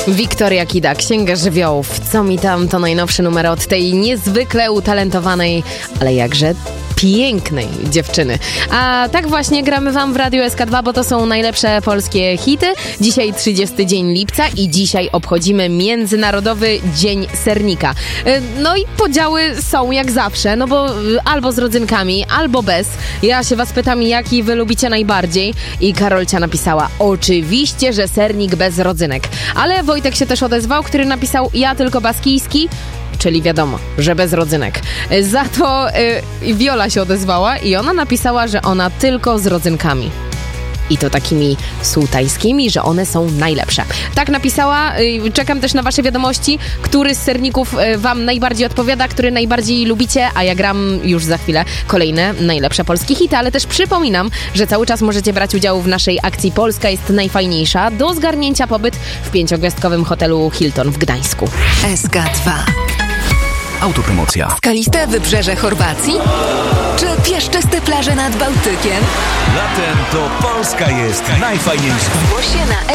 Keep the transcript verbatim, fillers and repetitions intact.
Wiktoria Kida, Księga Żywiołów. Co mi tam, to najnowszy numer od tej niezwykle utalentowanej, ale jakże pięknej dziewczyny. A tak właśnie gramy wam w Radiu S K dwa, bo to są najlepsze polskie hity. Dzisiaj trzydziesty dzień lipca i dzisiaj obchodzimy Międzynarodowy Dzień Sernika. No i podziały są jak zawsze, no bo albo z rodzynkami, albo bez. Ja się was pytam, jaki wy lubicie najbardziej? I Karolcia napisała, oczywiście, że sernik bez rodzynek. Ale Wojtek się też odezwał, który napisał, ja tylko baskijski, czyli wiadomo, że bez rodzynek. Za to y, Viola się odezwała i ona napisała, że ona tylko z rodzynkami. I to takimi sułtańskimi, że one są najlepsze. Tak napisała. Y, czekam też na wasze wiadomości, który z serników y, wam najbardziej odpowiada, który najbardziej lubicie, a ja gram już za chwilę kolejne najlepsze polskie hity, ale też przypominam, że cały czas możecie brać udział w naszej akcji Polska jest najfajniejsza do zgarnięcia pobyt w pięciogwiazdkowym hotelu Hilton w Gdańsku. S K dwa. Autopromocja. Skaliste wybrzeże Chorwacji? Czy piaszczyste plaże nad Bałtykiem? Latem to Polska jest najfajniejsza. Zgłoś się na